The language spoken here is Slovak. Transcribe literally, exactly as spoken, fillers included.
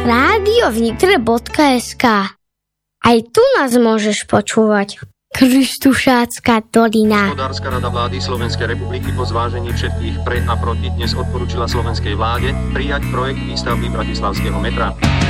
rádio vnitre bodka es ká. Aj tu nás môžeš počúvať. Krištušácka dolina. Hospodárska rada vlády Slovenskej republiky po zvážení všetkých pre a proti dnes odporúčila slovenskej vláde prijať projekt výstavby bratislavského metra.